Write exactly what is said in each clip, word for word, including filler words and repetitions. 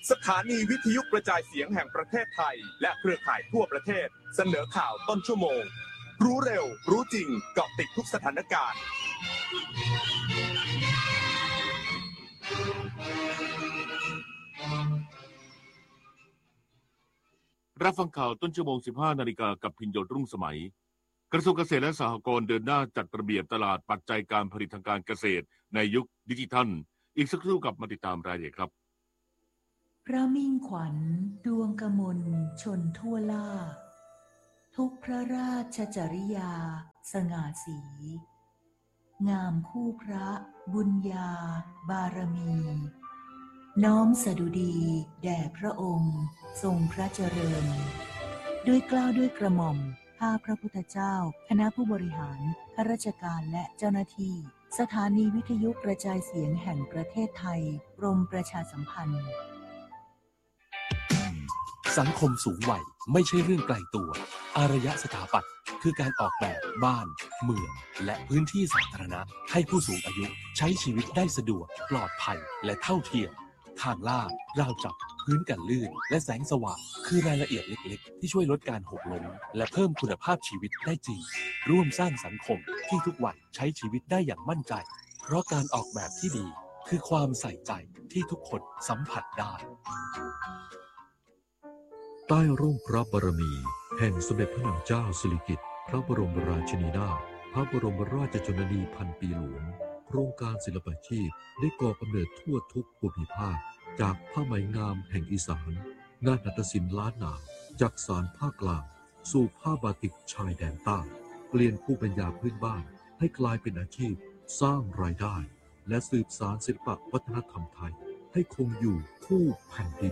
สถานีวิทยุกระจายเสียงแห่งประเทศไทยและเครือข่ายทั่วประเทศเสนอข่าวต้นชั่วโมงรู้เร็วรู้จริงเกาะติดทุกสถานการณ์รับฟังข่าวต้นชั่วโมง สิบห้านาฬิกา กับพิญโยชน์รุ่งสมัยกระทรวงเกษตรและสหกรณ์เดินหน้าจัดระเบียบตลาดปัจจัยการผลิตทางการเกษตรในยุคดิจิทัลอีกสักครู่กับมาติดตามรายละเอียดครับพระมิ่งขวัญดวงกมลชนทั่วล่าทุกพระราชจริยาสง่าสีงามคู่พระบุญญาบารมีน้อมสดุดีแด่พระองค์ทรงพระเจริญด้วยเกล้าด้วยกระหม่อมข้าพระพุทธเจ้าคณะผู้บริหารข้าราชการและเจ้าหน้าที่สถานีวิทยุกระจายเสียงแห่งประเทศไทยกรมประชาสัมพันธ์สังคมสูงวัยไม่ใช่เรื่องไกลตัวอารยสถาปัตย์คือการออกแบบบ้านเมืองและพื้นที่สาธารณะให้ผู้สูงอายุใช้ชีวิตได้สะดวกปลอดภัยและเท่าเทียมทางลาดราวจับพื้นกันลื่นและแสงสว่างคือรายละเอียดเล็กๆที่ช่วยลดการหกล้มและเพิ่มคุณภาพชีวิตได้จริงร่วมสร้างสังคมที่ทุกวัยใช้ชีวิตได้อย่างมั่นใจเพราะการออกแบบที่ดีคือความใส่ใจที่ทุกคนสัมผัสได้ใต้ร่มพระบารมีแห่งสมเด็จพระนางเจ้าสิริกิติ์พระบรมราชินีนาถพระบรมราชชนนีพันปีหลวงโครงการศิลปาชีพได้ก่อกำเนิดทั่วทุกภูมิภาคจากผ้าไหมงามแห่งอีสานงานหัตถศิลป์ล้านนาจากสานภาคกลางสู่ผ้าบาติกชายแดนใต้เปลี่ยนภูมิปัญญาพื้นบ้านให้กลายเป็นอาชีพสร้างรายได้และสืบสานศิลปวัฒนธรรมไทยให้คงอยู่คู่แผ่นดิน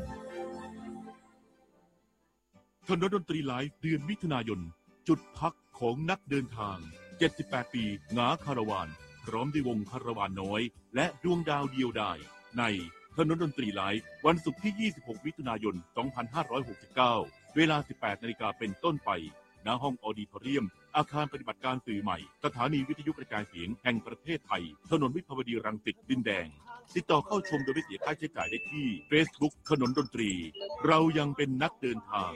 ถนนดนตรีไลฟ์เดือนมิถุนายนจุดพักของนักเดินทางเจ็ดสิบแปดปีหงาคาราวานพร้อมด้วยวงคาราวานน้อยและดวงดาวเดียวดายในถนนดนตรีไลฟ์วันศุกร์ที่ยี่สิบหกมิถุนายนสองพันห้าร้อยหกสิบเก้าเวลา สิบแปดนาฬิกา เป็นต้นไปณห้องออดิทอเรียมอาคารปฏิบัติการสื่อใหม่สถานีวิทยุกระจายเสียงแห่งประเทศไทยถนนวิภาวดีรังสิตดินแดงติดต่อเข้าชมโดยไม่เสียค่าใช้จ่ายได้ที่ Facebook ถนนดนตรีเรายังเป็นนักเดินทาง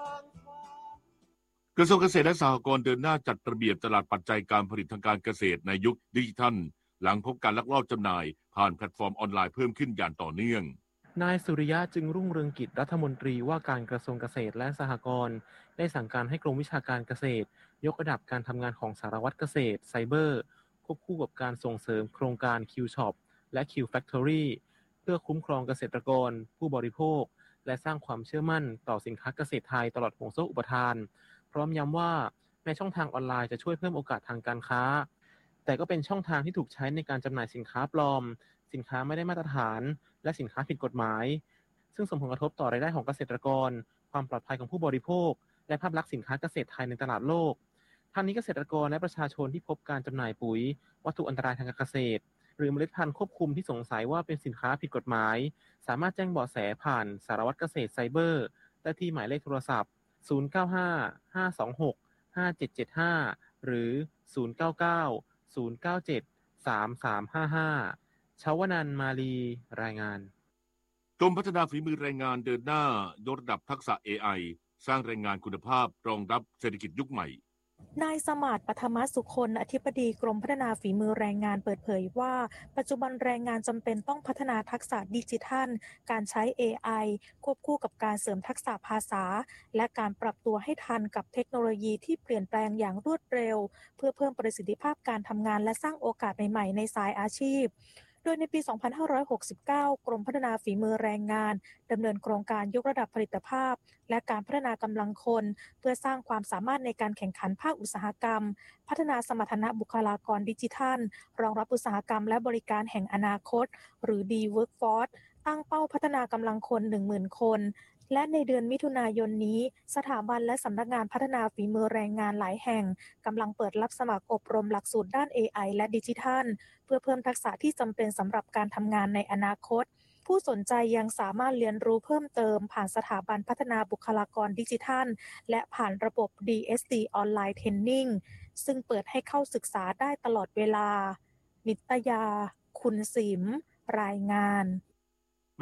กระทรวงเกษตรและสหกรณ์เดินหน้าจัดระเบียบตลาดปัจจัยการผลิตทางการเกษตรในยุคดิจิทัลหลังพบการลักลอบจำหน่ายผ่านแพลตฟอร์มออนไลน์เพิ่มขึ้นอย่างต่อเนื่องนายสุริยะจึงรุ่งเรืองกิจรัฐมนตรีว่าการกระทรวงเกษตรและสหกรณ์ได้สั่งการให้กรมวิชาการเกษตรยกระดับการทำงานของสารวัตรเกษตรไซเบอร์ควบคู่กับการส่งเสริมโครงการ Q Shop และ Q Factory เพื่อคุ้มครองเกษตรกรผู้บริโภคและสร้างความเชื่อมั่นต่อสินค้าเกษตรไทยตลอดห่วงโซ่อุปทานพร้อมย้ำว่าแม้ช่องทางออนไลน์จะช่วยเพิ่มโอกาสทางการค้าแต่ก็เป็นช่องทางที่ถูกใช้ในการจำหน่ายสินค้าปลอมสินค้าไม่ได้มาตรฐานและสินค้าผิดกฎหมายซึ่งส่งผลกระทบต่อรายได้ของเกษตรกรความปลอดภัยของผู้บริโภคและภาพลักษณ์สินค้าเกษตรไทยในตลาดโลกทางนี้เกษตรกรและประชาชนที่พบการจำหน่ายปุ๋ยวัตถุอันตรายทางการเกษตรหรือเมล็ดพันธุ์ควบคุมที่สงสัยว่าเป็นสินค้าผิดกฎหมายสามารถแจ้งเบาะแสผ่านสารวัตรเกษตรไซเบอร์ได้ที่หมายเลขโทรศัพท์ศูนย์ เก้า ห้า ห้า สอง หก ห้า เจ็ด เจ็ด ห้าหรือศูนย์ เก้า เก้า ศูนย์ เก้า เจ็ด สาม สาม ห้า ห้าชวนันท์มาลีรายงานกรมพัฒนาฝีมือแรงงานเดินหน้ายกระดับทักษะ เอ ไอ สร้างแรงงานคุณภาพรองรับเศรษฐกิจยุคใหม่นายสมาร์ท ปฐมสุคนอธิบดีกรมพัฒนาฝีมือแรงงานเปิดเผยว่าปัจจุบันแรงงานจำเป็นต้องพัฒนาทักษะดิจิทัลการใช้ เอ ไอ ควบคู่กับการเสริมทักษะภาษาและการปรับตัวให้ทันกับเทคโนโลยีที่เปลี่ยนแปลงอย่างรวดเร็วเพื่อเพิ่มประสิทธิภาพการทำงานและสร้างโอกาสใหม่ๆในสายอาชีพโดยในปี สองพันห้าร้อยหกสิบเก้า กรมพัฒนาฝีมือแรงงานดำเนินโครงการยกระดับผลิตภาพและการพัฒนากำลังคนเพื่อสร้างความสามารถในการแข่งขันภาคอุตสาหกรรมพัฒนาสมรรถนะบุคลากรดิจิทัลรองรับอุตสาหกรรมและบริการแห่งอนาคตหรือ ดี Workforce ตั้งเป้าพัฒนากำลังคน หนึ่งหมื่น คนและในเดือนมิถุนายนนี้สถาบันและสำนักงานพัฒนาฝีมือแรงงานหลายแห่งกำลังเปิดรับสมัครอบรมหลักสูตรด้าน เอ ไอ และดิจิทัลเพื่อเพิ่มทักษะที่จำเป็นสำหรับการทำงานในอนาคตผู้สนใจยังสามารถเรียนรู้เพิ่มเติมผ่านสถาบันพัฒนาบุคลากรดิจิทัลและผ่านระบบ ดี เอส ดี ออนไลน์เทรนนิ่งซึ่งเปิดให้เข้าศึกษาได้ตลอดเวลานิตยาคุณสิมรายงานแม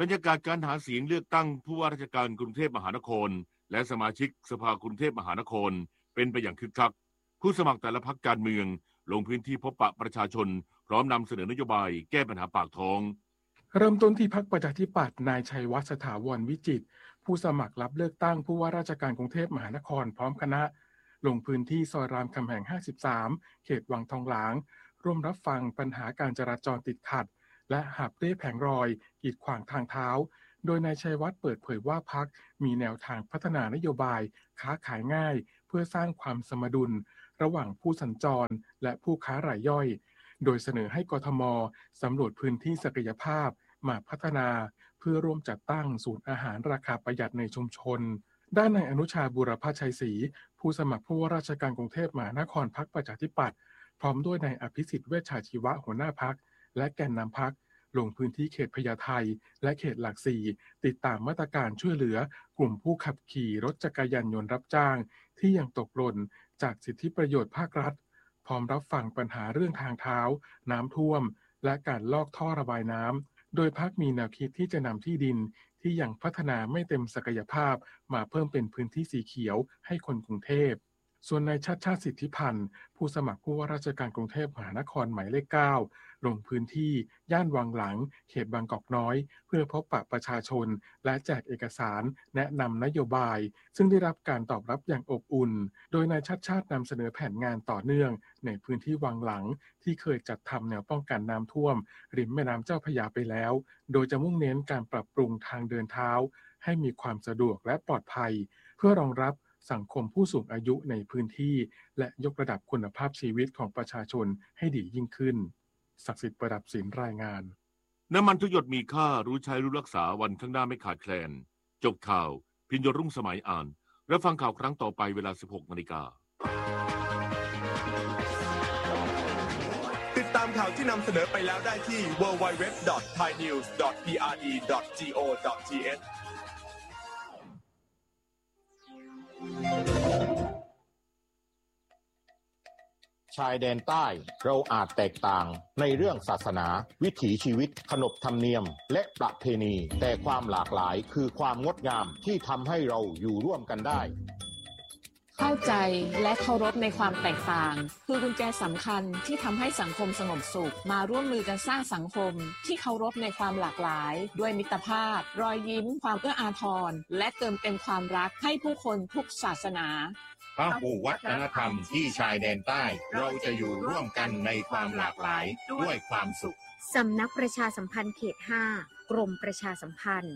รรยากาศการหาเสียงเลือกตั้งผู้ว่าราชการกรุงเทพมหานครและสมาชิกสภากรุงเทพมหานครเป็นไปอย่างคึกคักผู้สมัครแต่ละพรรคการเมืองลงพื้นที่พบปะประชาชนพร้อมนำเสนอนโยบายแก้ปัญหาปากท้องเริ่มต้นที่พรรคประชาธิปัตย์นายชัยวัฒน์สถาวรวิจิตรผู้สมัครรับเลือกตั้งผู้ว่าราชการกรุงเทพมหานครพร้อมคณะลงพื้นที่ซอยรามคำแหงห้าสิบสามเขตวังทองหลางร่วมรับฟังปัญหาการจราจรติดขัดและหาบเร่แผงรอยกีดขวางทางเท้าโดยนายชัยวัฒน์เปิดเผยว่าพรรคมีแนวทางพัฒนานโยบายค้าขายง่ายเพื่อสร้างความสมดุลระหว่างผู้สัญจรและผู้ค้ารายย่อยโดยเสนอให้กทม.สำรวจพื้นที่ศักยภาพมาพัฒนาเพื่อร่วมจัดตั้งศูนย์อาหารราคาประหยัดในชุมชนด้านนายอนุชาบุรพชัยศรีผู้สมัครผู้ว่าราชการกรุงเทพมหานครพรรคประชาธิปัตย์พร้อมด้วยนายอภิสิทธิ์เวชชาชีวะหัวหน้าพรรคและแกนนำพรรคลงพื้นที่เขตพญาไทและเขตหลักสี่ติดตามมาตรการช่วยเหลือกลุ่มผู้ขับขี่รถจักรยานยนต์รับจ้างที่ยังตกหล่นจากสิทธิประโยชน์ภาครัฐพร้อมรับฟังปัญหาเรื่องทางเท้าน้ำท่วมและการลอกท่อระบายน้ำโดยพรรคมีแนวคิดที่จะนำที่ดินที่ยังพัฒนาไม่เต็มศักยภาพมาเพิ่มเป็นพื้นที่สีเขียวให้คนกรุงเทพส่วนนายชัชชาติสิทธิพันธ์ผู้สมัครผู้ว่าราชการกรุงเทพมหานครหมายเลขเก้าลงพื้นที่ย่านวังหลังเขตบางกอกน้อยเพื่อพบปะประชาชนและแจกเอกสารแนะนำนโยบายซึ่งได้รับการตอบรับอย่างอบอุ่นโดยนายชัชชาตินำเสนอแผนงานต่อเนื่องในพื้นที่วังหลังที่เคยจัดทำแนวป้องกันน้ำท่วมริมแม่น้ำเจ้าพระยาไปแล้วโดยจะมุ่งเน้นการปรับปรุงทางเดินเท้าให้มีความสะดวกและปลอดภัยเพื่อรองรับสังคมผู้สูงอายุในพื้นที่และยกระดับคุณภาพชีวิตของประชาชนให้ดียิ่งขึ้นศักดิ์สิทธิ์ประดับศิลป์รายงานน้ำมันทุกหยดมีค่ารู้ใช้รู้รักษาวันข้างหน้าไม่ขาดแคลนจบข่าวพิญญรุ่งสมัยอ่านรับฟังข่าวครั้งต่อไปเวลา สิบหกนาฬิกาติดตามข่าวที่นำเสนอไปแล้วได้ที่ ดับเบิลยู ดับเบิลยู ดับเบิลยู ดอท ไทยนิวส์ ดอท พี อาร์ ดี ดอท จี โอ ดอท ที เอชชายแดนใต้เราอาจแตกต่างในเรื่องศาสนาวิถีชีวิตขนบธรรมเนียมและประเพณีแต่ความหลากหลายคือความงดงามที่ทำให้เราอยู่ร่วมกันได้เข้าใจและเคารพในความแตกต่างคือกุญแจสำคัญที่ทำให้สังคมสงบสุขมาร่วมมือกันสร้างสังคมที่เคารพในความหลากหลายด้วยมิตรภาพรอยยิ้มความเอื้ออาทรและเติมเต็มความรักให้ผู้คนทุกศาสนาพหุวัฒนธรรมที่ชายแดนใต้เราจะอยู่ร่วมกันในความหลากหลายด้วยความสุขสำนักประชาสัมพันธ์เขตห้ากรมประชาสัมพันธ์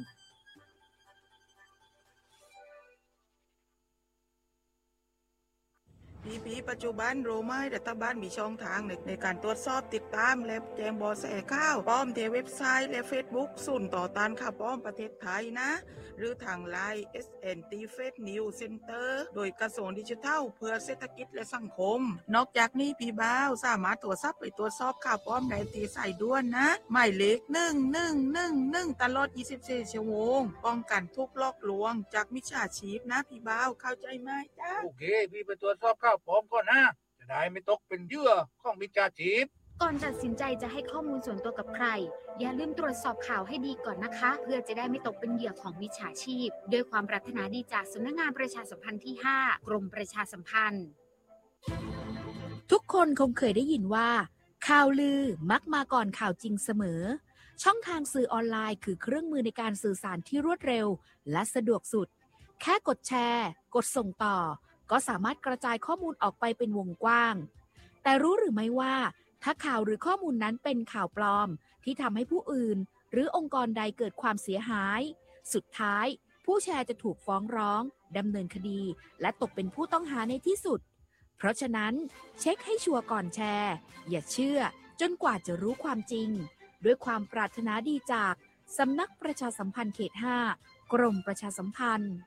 ปีปีปัจจุบันโรไม้รัฐบาลมีช่องทางในในการตรวจสอบติดตามและแจ้งเบาะแสข่าวปลอมในเว็บไซต์และเฟซบุ๊กศูนย์ต่อต้านข่าวปลอมประเทศไทยนะหรือทางไลน์ เอส เอ็น ที Fake News Center โดยกระทรวงดิจิทัลเพื่อเศรษฐกิจและสังคมนอกจากนี้พี่บ่าวสามารถตรวจสอบไปตรวจสอบข่าวปลอมได้ที่สายด่วนนะหมายเลขหนึ่ง หนึ่ง หนึ่ง หนึ่งตลอดยี่สิบสี่ชั่วโมงป้องกันทุกลอกลวงจากมิจฉาชีพนะพี่บ่าวเข้าใจไหมจ๊ะโอเคพี่ไปตรวจสอบข่าวปลอมก่อนนะจะได้ไม่ตกเป็นเหยื่อของมิจฉาชีพก่อนตัดสินใจจะให้ข้อมูลส่วนตัวกับใครอย่าลืมตรวจสอบข่าวให้ดีก่อนนะคะเพื่อจะได้ไม่ตกเป็นเหยื่อของมิจฉาชีพด้วยความปรารถนาดีจากสำนักงานประชาสัมพันธ์ที่ห้ากรมประชาสัมพันธ์ทุกคนคงเคยได้ยินว่าข่าวลือมักมาก่อนข่าวจริงเสมอช่องทางสื่อออนไลน์คือเครื่องมือในการสื่อสารที่รวดเร็วและสะดวกสุดแค่กดแชร์กดส่งต่อก็สามารถกระจายข้อมูลออกไปเป็นวงกว้างแต่รู้หรือไม่ว่าถ้าข่าวหรือข้อมูลนั้นเป็นข่าวปลอมที่ทำให้ผู้อื่นหรือองค์กรใดเกิดความเสียหายสุดท้ายผู้แชร์จะถูกฟ้องร้องดำเนินคดีและตกเป็นผู้ต้องหาในที่สุดเพราะฉะนั้นเช็คให้ชัวร์ก่อนแชร์อย่าเชื่อจนกว่าจะรู้ความจริงด้วยความปรารถนาดีจากสำนักประชาสัมพันธ์เขตห้ากรมประชาสัมพันธ์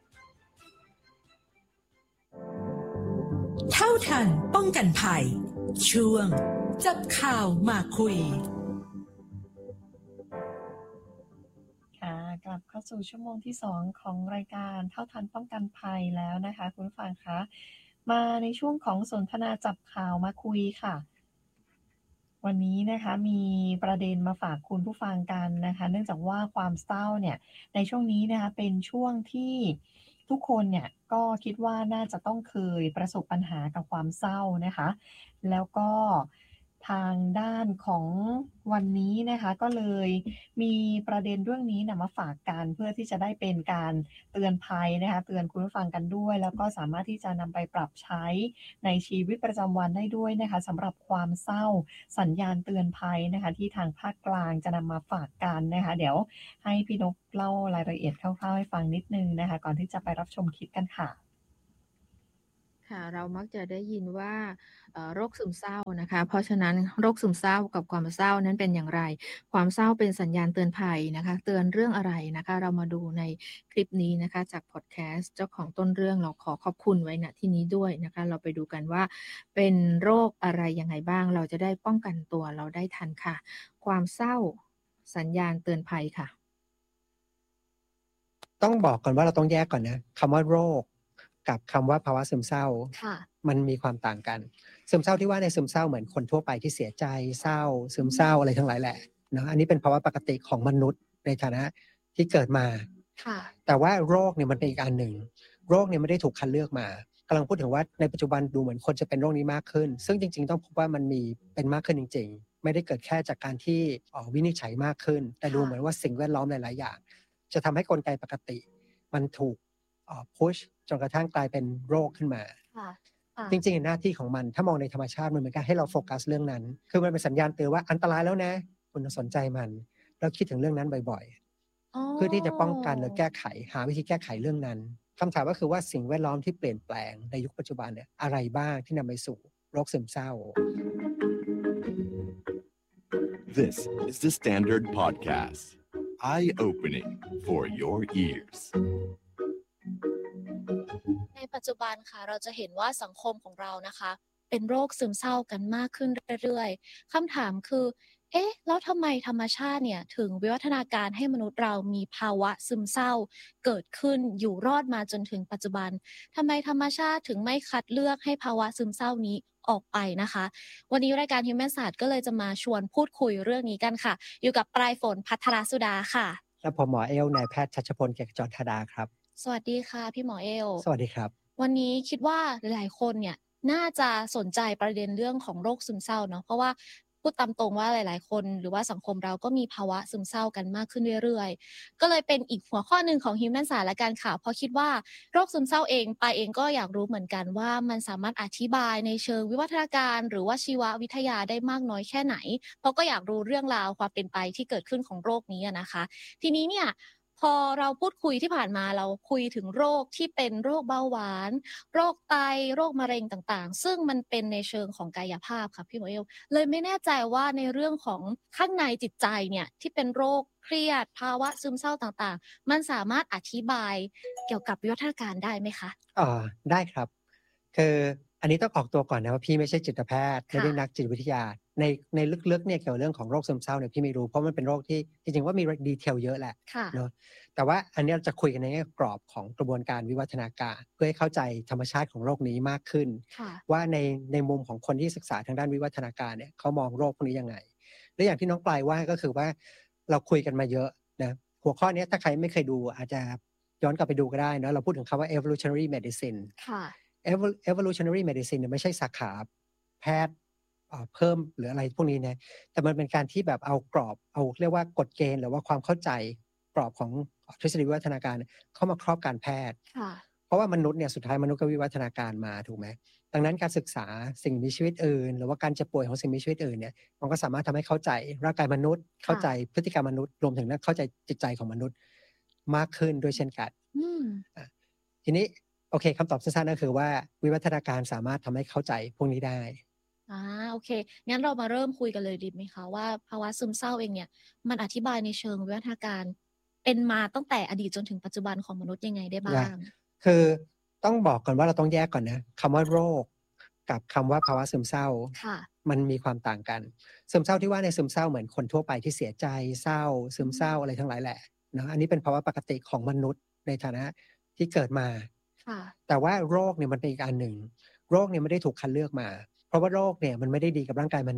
เท่าทันป้องกันภัยช่วงจับข่าวมาคุยค่ะกลับเข้าสู่ชั่วโมงที่สองของรายการเท่าทันป้องกันภัยแล้วนะคะคุณผู้ฟังคะมาในช่วงของสนทนาจับข่าวมาคุยค่ะวันนี้นะคะมีประเด็นมาฝากคุณผู้ฟังกันนะคะเนื่องจากว่าความเศร้าเนี่ยในช่วงนี้นะคะเป็นช่วงที่ทุกคนเนี่ยก็คิดว่าน่าจะต้องเคยประสบปัญหากับความเศร้านะคะแล้วก็ทางด้านของวันนี้นะคะก็เลยมีประเด็นเรื่องนี้นะมาฝากกันเพื่อที่จะได้เป็นการเตือนภัยนะคะเตือนคุณผู้ฟังกันด้วยแล้วก็สามารถที่จะนำไปปรับใช้ในชีวิตประจำวันได้ด้วยนะคะสำหรับความเศร้าสัญญาณเตือนภัยนะคะที่ทางภาคกลางจะนำมาฝากกันนะคะเดี๋ยวให้พี่นกเล่ารายละเอียดคร่าวๆให้ฟังนิดนึงนะคะก่อนที่จะไปรับชมคลิปกันค่ะค่ะเรามักจะได้ยินว่าโรคซึมเศร้านะคะเพราะฉะนั้นโรคซึมเศร้ากับความเศร้านั้นเป็นอย่างไรความเศร้าเป็นสัญญาณเตือนภัยนะคะเตือนเรื่องอะไรนะคะเรามาดูในคลิปนี้นะคะจากพอดแคสต์เจ้าของต้นเรื่องเราขอขอบคุณไว้ณที่นี้ด้วยนะคะเราไปดูกันว่าเป็นโรคอะไรยังไงบ้างเราจะได้ป้องกันตัวเราได้ทันค่ะความเศร้าสัญญาณเตือนภัยค่ะต้องบอกก่อนว่าเราต้องแยกก่อนนะคำว่าโรคกับคำว่าภาวะซึมเศร้ามันมีความต่างกันซึมเศร้าที่ว่าในซึมเศร้าเหมือนคนทั่วไปที่เสียใจเศร้าซึมเศร้าอะไรทั้งหลายแหละเนาะอันนี้เป็นภาวะปกติของมนุษย์ในฐานะที่เกิดมาแต่ว่าโรคเนี่ยมันเป็นอีกอันหนึ่งโรคเนี่ยไม่ได้ถูกคัดเลือกมากำลังพูดถึงว่าในปัจจุบันดูเหมือนคนจะเป็นโรคนี้มากขึ้นซึ่งจริงๆต้องพบว่ามันมีเป็นมากขึ้นจริงๆไม่ได้เกิดแค่จากการที่วินิจฉัยมากขึ้นแต่ดูเหมือนว่าสิ่งแวดล้อมหลายๆอย่างจะทำให้กลไกปกติมันถูกพุชจนกระทั่งกลายเป็นโรคขึ้นมาจริงๆหน้าที่ของมันถ้ามองในธรรมชาติมันเหมือนกันให้เราโฟกัสเรื่องนั้นคือมันเป็นสัญญาณเตือนว่าอันตรายแล้วนะคุณสนใจมันแล้วคิดถึงเรื่องนั้นบ่อยๆเพื่อที่จะป้องกันหรือแก้ไขหาวิธีแก้ไขเรื่องนั้นคำถามก็คือว่าสิ่งแวดล้อมที่เปลี่ยนแปลงในยุคปัจจุบันเนี่ยอะไรบ้างที่นำไปสู่โรคซึมเศร้า This is the Standard Podcast Eye-opening for your ears ในปัจจุบันค่ะเราจะเห็นว่าสังคมของเรานะคะเป็นโรคซึมเศร้ากันมากขึ้นเรื่อยๆคำถามคือเอ๊ะแล้วทำไมธรรมชาติเนี่ยถึงวิวัฒนาการให้มนุษย์เรามีภาวะซึมเศร้าเกิดขึ้นอยู่รอดมาจนถึงปัจจุบันทำไมธรรมชาติถึงไม่คัดเลือกให้ภาวะซึมเศร้านี้ออกไปนะคะวันนี้รายการ Human Science ก็เลยจะมาชวนพูดคุยเรื่องนี้กันค่ะอยู่กับปลายฝนภัทรสุดาค่ะและผมหมอเอลนายแพทย์ชัชพลเกียรติจรธดาครับสวัสดีค่ะพี่หมอเอลสวัสดีครับวันนี้คิดว่าหลายคนเนี่ยน่าจะสนใจประเด็นเรื่องของโรคซึมเศร้าเนาะเพราะว่าพูดตามตรงว่าหลายๆคนหรือว่าสังคมเราก็มีภาวะซึมเศร้ากันมากขึ้นเรื่อยๆก็เลยเป็นอีกหัวข้อหนึ่งของ Human Science ละกันค่ะเพราะคิดว่าโรคซึมเศร้าเองปาเองก็อยากรู้เหมือนกันว่ามันสามารถอธิบายในเชิงวิวัฒนาการหรือว่าชีววิทยาได้มากน้อยแค่ไหนเพราะก็อยากรู้เรื่องราวความเป็นไปที่เกิดขึ้นของโรคนี้นะคะทีนี้เนี่ยพอเราพูดคุยที่ผ่านมาเราคุยถึงโรคที่เป็นโรคเบาหวานโรคไตโรคมะเร็งต่างๆซึ่งมันเป็นในเชิงของกายภาพค่ะพี่หมอเอลเลยไม่แน่ใจว่าในเรื่องของข้างในจิตใจเนี่ยที่เป็นโรคเครียดภาวะซึมเศร้าต่างๆมันสามารถอธิบายเกี่ยวกับวิวัฒนาการได้ไหมคะอ๋อได้ครับคืออันนี้ต้องออกตัวก่อนนะว่าพี่ไม่ใช่จิตแพทย์ไม่ได้นักจิตวิทยาในในลึกๆเนี่ยเกี่ยวกับเรื่องของโรคซึมเศร้าเนี่ยพี่ไม่รู้เพราะมันเป็นโรคที่จริงๆว่ามีดีเทลเยอะแหละเนาะแต่ว่าอันนี้เราจะคุยกันในแง่กรอบของกระบวนการวิวัฒนาการเพื่อให้เข้าใจธรรมชาติของโรคนี้มากขึ้นว่าในในมุมของคนที่ศึกษาทางด้านวิวัฒนาการเนี่ยเขามองโรคพวกนี้ยังไงและอย่างที่น้องปลายว่าก็คือว่าเราคุยกันมาเยอะนะหัวข้อนี้ถ้าใครไม่เคยดูอาจจะย้อนกลับไปดูก็ได้นะเราพูดถึงคำว่า evolutionary medicine ค่ะ evolutionary medicine เนี่ยไม่ใช่สาขาแพทย์เพิ่มหรืออะไรพวกนี้นะแต่มันเป็นการที่แบบเอากรอบเอาเรียกว่ากฎเกณฑ์หรือว่าความเข้าใจกรอบของทฤษฎีวิวัฒนาการเข้ามาครอบการแพทย์เพราะว่ามนุษย์เนี่ยสุดท้ายมนุษย์ก็วิวัฒนาการมาถูกไหมดังนั้นการศึกษาสิ่งมีชีวิตอื่นหรือว่าการเจ็บป่วยของสิ่งมีชีวิตอื่นเนี่ยมันก็สามารถทำให้เข้าใจร่างกายมนุษย์เข้าใจพฤติกรรมมนุษย์รวมถึงเข้าใจจิตใจของมนุษย์มากขึ้นด้วยเช่นกันทีนี้โอเคคำตอบสั้นๆก็คือว่าวิวัฒนาการสามารถทำให้เข้าใจพวกนี้ได้อ่าโอเคงั้นเรามาเริ่มคุยกันเลยดีไหมคะว่าภาวะซึมเศร้าเองเนี่ยมันอธิบายในเชิงวิวัฒนาการเป็นมาตั้งแต่อดีตจนถึงปัจจุบันของมนุษย์ยังไงได้บ้างคือต้องบอกก่อนว่าเราต้องแยกก่อนนะคำว่าโรคกับคำว่าภาวะซึมเศร้ามันมีความต่างกันซึมเศร้าที่ว่าในซึมเศร้าเหมือนคนทั่วไปที่เสียใจเศร้าซึมเศร้าอะไรทั้งหลายแหละเนาะอันนี้เป็นภาวะปกติของมนุษย์ในฐานะที่เกิดมาแต่ว่าโรคเนี่ยมันเป็นอีกอันหนึ่งโรคเนี่ยไม่ได้ถูกคัดเลือกมาเพราะว่าโรคเนี่ยมันไม่ได้ดีกับร่างกายมนุษย์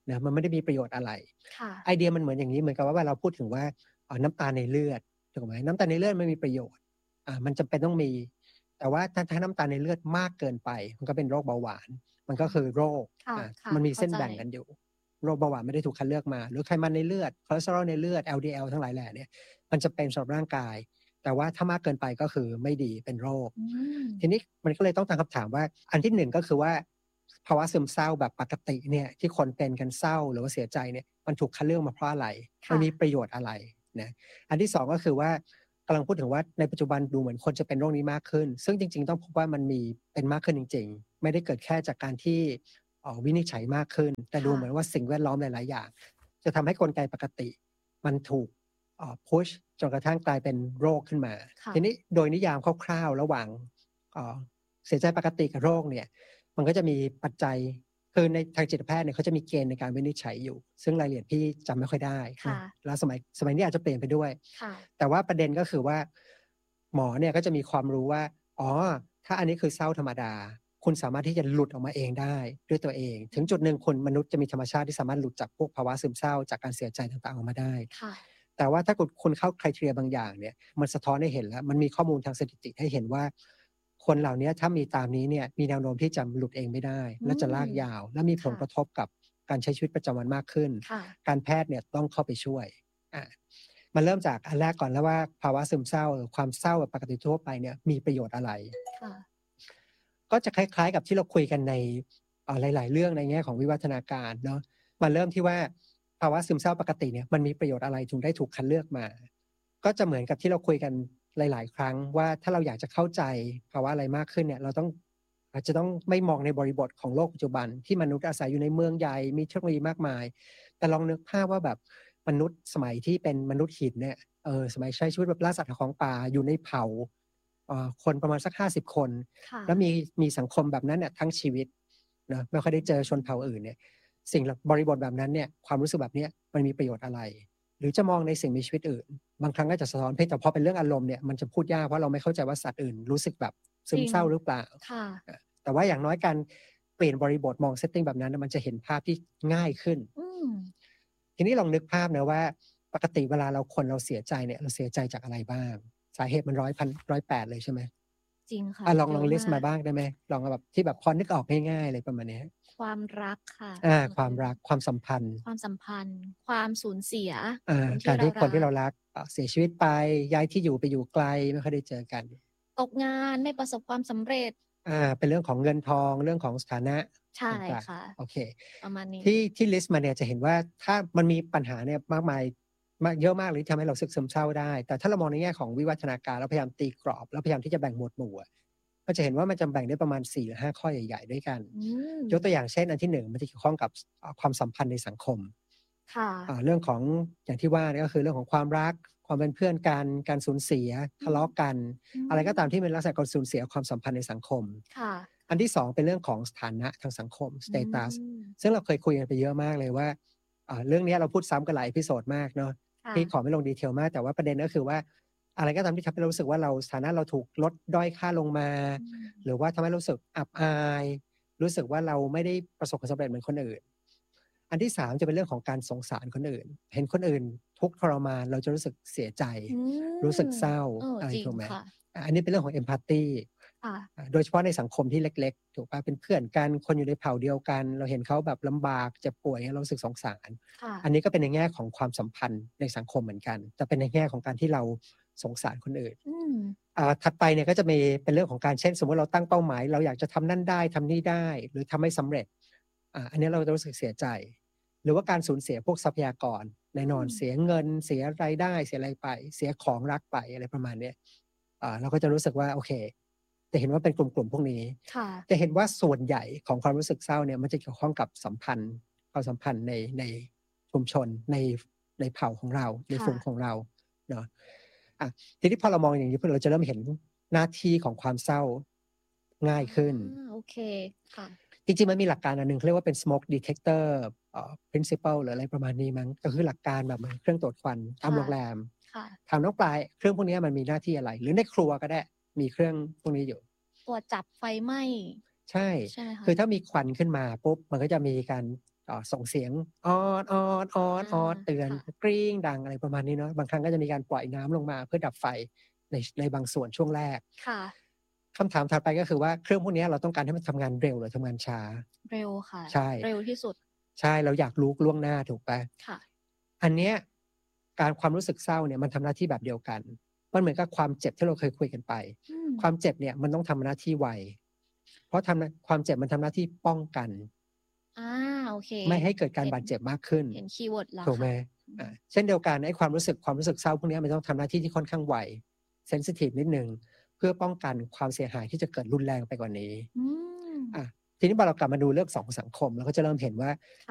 นะมันไม่ได้มีประโยชน์อะไรไอเดียมันเหมือนอย่างนี้เหมือนกับว่าเราพูดถึงว่าน้ำตาลในเลือดถูกไหมน้ำตาลในเลือดไม่มีประโยชน์อ่ามันจำเป็นต้องมีแต่ว่าถ้าถ้าน้ำตาลในเลือดมากเกินไปมันก็เป็นโรคเบาหวานมันก็คือโรคอ่ามันมีเส้นแบ่งกันอยู่โรคเบาหวานไม่ได้ถูกคัดเลือกมาหรือไขมันในเลือดคอเลสเตอรอลในเลือด แอล ดี แอล ทั้งหลายแหล่เนี่ยมันจะเป็นสำหรับร่างกายแต่ว่าถ้ามากเกินไปก็คือไม่ดีเป็นโรคทีนี้มันก็เลยต้องตั้งคำถามว่าอันที่หนึ่งก็คือว่าภาวะซึมเศร้าแบบปกติเนี่ยที่คนเป็นกันเศร้าหรือว่าเสียใจเนี่ยมันถูกคัดเลือกมาเพราะอะไรมันมีประโยชน์อะไรนะอันที่สองก็คือว่ากำลังพูดถึงว่าในปัจจุบันดูเหมือนคนจะเป็นโรคนี้มากขึ้นซึ่งจริงๆต้องพบว่ามันมีเป็นมากขึ้นจริงๆไม่ได้เกิดแค่จากการที่วินิจฉัยมากขึ้นแต่ดูเหมือนว่าสิ่งแวดล้อมหลายๆอย่างจะทำให้กลไกปกติมันถูกพุชจนกระทั่งกลายเป็นโรคขึ้นมาทีนี้โดยนิยามคร่าวๆระหว่างเสียใจปกติกับโรคเนี่ยมันก็จะมีปัจจัยคือในทางจิตแพทย์เนี่ยเขาจะมีเกณฑ์ในการวินิจฉัยอยู่ซึ่งรายละเอียดพี่จำไม่ค่อยได้แล้วสมัยสมัยนี้อาจจะเปลี่ยนไปด้วยแต่ว่าประเด็นก็คือว่าหมอเนี่ยก็จะมีความรู้ว่าอ๋อถ้าอันนี้คือเศร้าธรรมดาคุณสามารถที่จะหลุดออกมาเองได้ด้วยตัวเองถึงจุดหนึ่งคนมนุษย์จะมีธรรมชาติที่สามารถหลุดจากพวกภาวะซึมเศร้าจากการเสียใจต่างๆออกมาได้แต่ว่าถ้าคุณเข้าไครเทียบางอย่างเนี่ยมันสะท้อนให้เห็นแล้วมันมีข้อมูลทางสถิติให้เห็นว่าคนเหล่านี้ถ้ามีตามนี้เนี่ยมีแนวโน้มที่จะหลุดเองไม่ได้และจะลากยาวและมีผลกระทบกับการใช้ชีวิตประจำวันมากขึ้นการแพทย์เนี่ยต้องเข้าไปช่วยอ่ะมันเริ่มจากอันแรกก่อนแล้วว่าภาวะซึมเศร้าหรือความเศร้าแบบปกติทั่วไปเนี่ยมีประโยชน์อะไรก็จะคล้ายๆกับที่เราคุยกันในหลายๆเรื่องในแง่ของวิวัฒนาการเนาะมาเริ่มที่ว่าภาวะซึมเศร้าปกติเนี่ยมันมีประโยชน์อะไรถึงได้ถูกคัดเลือกมาก็จะเหมือนกับที่เราคุยกันหลายๆครั้งว่าถ้าเราอยากจะเข้าใจภาวะอะไรมากขึ้นเนี่ยเราต้องอาจจะต้องไม่มองในบริบทของโลกปัจจุบันที่มนุษย์อาศัยอยู่ในเมืองใหญ่มีเทคโนโลยีมากมายแต่ลองนึกภาพว่าแบบมนุษย์สมัยที่เป็นมนุษย์หินเนี่ยเออสมัยใช้ชีวิตแบบล่าสัตว์ของป่าอยู่ในเผ่าเอ่อคนประมาณสักห้าสิบคนแล้วมีมีสังคมแบบนั้นเนี่ยทั้งชีวิตนะไม่ค่อยได้เจอชนเผ่าอื่นเนี่ยสิ่งบริบทแบบนั้นเนี่ยความรู้สึกแบบนี้มันมีประโยชน์อะไรหรือจะมองในสิ่งมีชีวิตอื่นบางครั้งก็จะสะท้อนเพศแต่พอเป็นเรื่องอารมณ์เนี่ยมันจะพูดยากเพราะเราไม่เข้าใจว่าสัตว์อื่นรู้สึกแบบซึมเศร้าหรือเปล่าแต่ว่าอย่างน้อยการเปลี่ยนบริบทมองเซตติ้งแบบนั้นมันจะเห็นภาพที่ง่ายขึ้นทีนี้ลองนึกภาพนะว่าปกติเวลาเราคนเราเสียใจเนี่ยเราเสียใจจากอะไรบ้างสาเหตุมันร้อยพันร้อยแปดเลยใช่ไหมจริงค่ะลองลองลิสต์มาบ้างได้ไหมลองแบบที่แบบพอนึกออกง่ายๆเลยประมาณนี้ความรักค่ะอ่าความรักความสัมพันธ์ความสัมพันธ์ความสูญเสียอ่าการที่คนที่เรารักเสียชีวิตไปย้ายที่อยู่ไปอยู่ไกลไม่ค่อยได้เจอกันตกงานไม่ประสบความสำเร็จอ่าเป็นเรื่องของเงินทองเรื่องของสถานะใช่ค่ะโอเคประมาณนี้ที่ที่ลิสต์มาเนี่ยจะเห็นว่าถ้ามันมีปัญหาเนี่ยมากมายมากเยอะมากเลยที่ทำให้เราซึมเศร้าได้แต่ถ้าเรามองในแง่ของวิวัฒนาการแล้วพยายามตีกรอบแล้วพยายามที่จะแบ่งหมวดหมู่ก็จะเห็นว่ามันจะแบ่งได้ประมาณสี่หรือห้าข้อใหญ่ๆด้วยกันยกตัวอย่างเช่นอันที่หนึ่งมันจะเกี่ยวข้องกับความสัมพันธ์ในสังคมเรื่องของอย่างที่ว่านี่ก็คือเรื่องของความรักความเป็นเพื่อนกันการสูญเสียทะเลาะกันอะไรก็ตามที่เป็นลักษณะการสูญเสียความสัมพันธ์ในสังคมอันที่สองเป็นเรื่องของสถานะทางสังคม status ซึ่งเราเคยคุยกันไปเยอะมากเลยว่าเรื่องนี้เราพูดซ้ำกันหลายเอพิโซดมากเนาะที่ขอไม่ลงดีเทลมากแต่ว่าประเด็นก็คือว่าอะไรก็ตามที่ทำให้เรารู้สึกว่าเราสถานะเราถูกลดด้อยค่าลงมาหรือว่าทำให้รู้สึกอับอายรู้สึกว่าเราไม่ได้ประสบความสำเร็จเหมือนคนอื่นอันที่สามจะเป็นเรื่องของการสงสารคนอื่นเห็นคนอื่นทุกข์ทรมานเราจะรู้สึกเสียใจรู้สึกเศร้าอะไรถูกไหมอันนี้เป็นเรื่องของ empathy โดยเฉพาะในสังคมที่เล็กๆถูกป่ะเป็นเพื่อนกันคนอยู่ในเผ่าเดียวกันเราเห็นเขาแบบลำบากเจ็บป่วยเรารู้สึกสงสารอันนี้ก็เป็นในแง่ของความสัมพันธ์ในสังคมเหมือนกันแต่เป็นในแง่ของการที่เราสงสารคนอื่นถัดไปเนี่ยก็จะมีเป็นเรื่องของการเช่นสมมติเราตั้งเป้าหมายเราอยากจะทำนั่นได้ทำนี่ได้หรือทำไม่สำเร็จอันนี้เราจะรู้สึกเสียใจหรือว่าการสูญเสียพวกทรัพยากรแน่นอนเสียเงินเสียรายได้เสียอะไรไปเสียของรักไปอะไรประมาณนี้เราก็จะรู้สึกว่าโอเคจะเห็นว่าเป็นกลุ่มๆพวกนี้จะเห็นว่าส่วนใหญ่ของความรู้สึกเศร้าเนี่ยมันจะเกี่ยวข้องกับสัมพันธ์ความสัมพันธ์ในในชุมชนในในเผ่าของเราในฝูงของเราเนาะอ่ะทีนี้พอเรามองอย่างนี้เราจะเริ่มเห็นหน้าที่ของความเศร้าง่ายขึ้นโอเคค่ะจริงๆมันมีหลักการอันนึงเขาเรียกว่าเป็น smoke detector เอ่อ principle หรืออะไรประมาณนี้มั้งก็คือหลักการแบบเครื่องตรวจควันตามโรงแรมถามน้องปลายเครื่องพวกนี้มันมีหน้าที่อะไรหรือในครัวก็ได้มีเครื่องพวกนี้อยู่ตรวจจับไฟไหม้ใช่คือถ้ามีควันขึ้นมาปุ๊บมันก็จะมีการก็ส่งเสียงออดออดออดออดเตือนกริ้งดังอะไรประมาณนี้เนาะบางครั้งก็จะมีการปล่อยน้ำลงมาเพื่อดับไฟในในบางส่วนช่วงแรกค่ะคำถามถัดไปก็คือว่าเครื่องพวกนี้เราต้องการให้มันทำงานเร็วหรือทำงานช้าเร็วค่ะใช่เร็วที่สุดใช่เราอยากรู้ล่วงหน้าถูกปะค่ะอันเนี้ยการความรู้สึกเศร้าเนี่ยมันทำหน้าที่แบบเดียวกันมันเหมือนกับความเจ็บที่เราเคยคุยกันไปความเจ็บเนี่ยมันต้องทำหน้าที่ไวเพราะทำความเจ็บมันทำหน้าที่ป้องกันอ่าโอเคไม่ให้เกิดการบาดเจ็บมากขึ้นเห็นคีย์เวิร์ดแล้วถูกไหมอ่าเช่นเดียวกันไอ้ความรู้สึกความรู้สึกเศร้าพวกนี้มันต้องทำหน้าที่ที่ค่อนข้างไวเซนซิทีฟนิดนึงเพื่อป้องกันความเสียหายที่จะเกิดรุนแรงไปกว่านี้อ่ะทีนี้พอเรากลับมาดูเรื่องสองสังคมเราก็จะเริ่มเห็นว่า